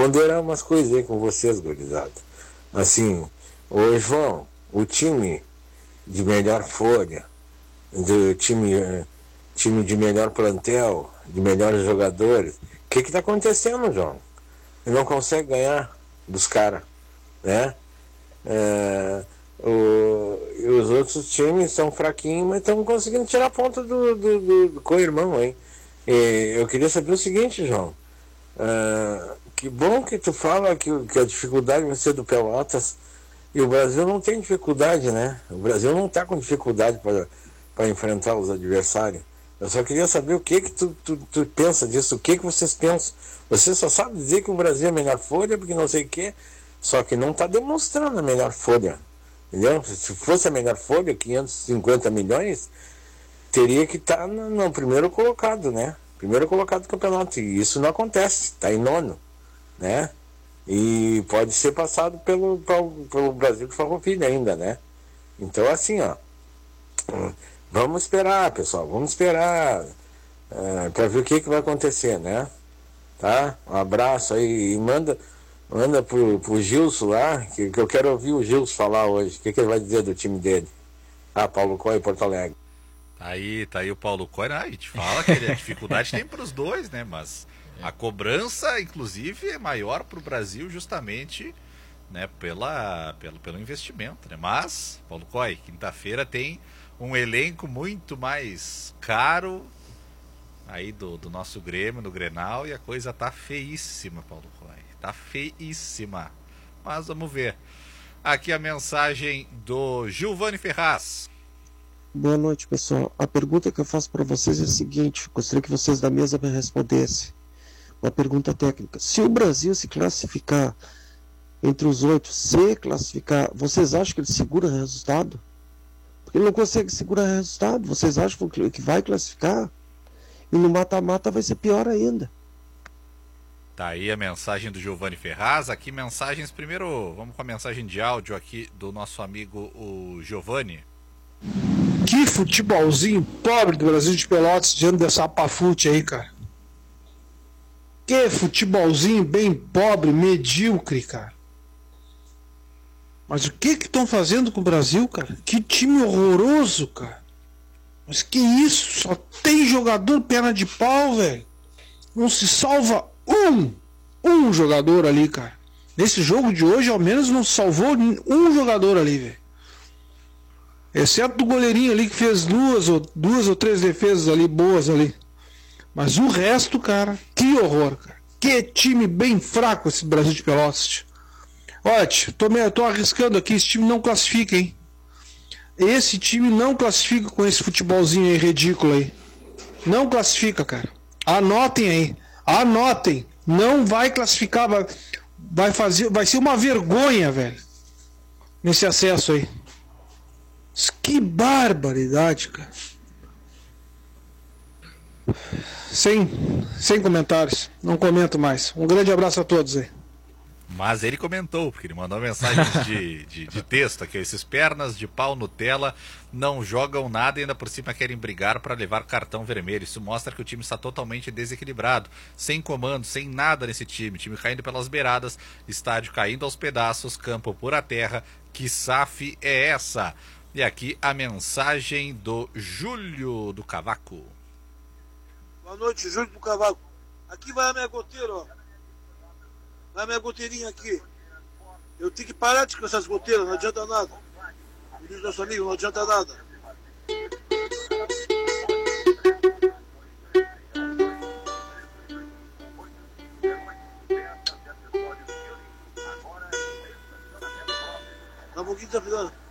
ponderar umas coisas aí com vocês, gurizada. Assim, ô João, o time de melhor folha, do time de melhor plantel, de melhores jogadores, o que está acontecendo, João? Ele não consegue ganhar dos caras, né? E os outros times são fraquinhos, mas estão conseguindo tirar ponta do co-irmão, hein? E eu queria saber o seguinte, João. Que bom que tu fala que a dificuldade vai ser do Pelotas. E o Brasil não tem dificuldade, né? O Brasil não está com dificuldade para enfrentar os adversários. Eu só queria saber o que tu pensa disso, o que vocês pensam. Você só sabe dizer que o Brasil é a melhor folha, porque não sei o quê, só que não está demonstrando a melhor folha. Entendeu? Se fosse a melhor folha, 550 milhões, teria que estar no primeiro colocado, né? Primeiro colocado do campeonato. E isso não acontece, está em nono, né? E pode ser passado pelo Brasil de Farroupilha ainda, né? Então, assim, ó, vamos esperar, pessoal, vamos esperar para ver o que vai acontecer, né? Tá? Um abraço aí e manda pro Gilson lá, que eu quero ouvir o Gilson falar hoje. O que ele vai dizer do time dele? Paulo Coy, Porto Alegre. Tá aí o Paulo Coy, né? A gente fala que a dificuldade tem para os dois, né? Mas a cobrança, inclusive, é maior para o Brasil justamente, né, pelo investimento, né? Mas, Paulo Coy, quinta-feira tem um elenco muito mais caro aí do nosso Grêmio, no Grenal, e a coisa tá feíssima, Paulo Coy. Tá feíssima. Mas vamos ver. Aqui a mensagem do Giovanni Ferraz. Boa noite, pessoal. A pergunta que eu faço para vocês é a seguinte: gostaria que vocês da mesa me respondessem. Uma pergunta técnica. Se o Brasil se classificar entre os 8, se classificar, vocês acham que ele segura o resultado? Porque ele não consegue segurar o resultado. Vocês acham que vai classificar? E no mata-mata vai ser pior ainda. Tá aí a mensagem do Giovanni Ferraz. Aqui mensagens, primeiro vamos com a mensagem de áudio aqui do nosso amigo o Giovanni. Que futebolzinho pobre do Brasil de Pelotas diante dessa apafute aí, cara. Que futebolzinho bem pobre, medíocre, cara. Mas o que estão fazendo com o Brasil, cara? Que time horroroso, cara. Mas que isso? Só tem jogador perna de pau, velho. Não se salva um jogador ali, cara. Nesse jogo de hoje, ao menos, não salvou um jogador ali, velho. Exceto o goleirinho ali que fez duas ou três defesas ali, boas ali. Mas o resto, cara, que horror, cara. Que time bem fraco esse Brasil de Pelotas. Olha, tô arriscando aqui, esse time não classifica, hein. Esse time não classifica com esse futebolzinho aí ridículo aí. Não classifica, cara. Anotem aí. Anotem. Não vai classificar, vai ser uma vergonha, velho. Nesse acesso aí. Que barbaridade, cara. Sem comentários. Não comento mais. Um grande abraço a todos aí. Mas ele comentou, porque ele mandou mensagens de texto aqui. Esses pernas de pau Nutella não jogam nada e ainda por cima querem brigar para levar cartão vermelho. Isso mostra que o time está totalmente desequilibrado, sem comando, sem nada nesse time. Time caindo pelas beiradas, estádio caindo aos pedaços, campo pura terra. Que SAF é essa? E aqui a mensagem do Júlio do Cavaco. Boa noite, Júlio do Cavaco. Aqui vai a minha goteira, ó. Vai a minha goteirinha aqui. Eu tenho que parar com essas goteiras, não adianta nada. Me diz nosso amigo, não adianta nada. Dá um pouquinho, tá ficando.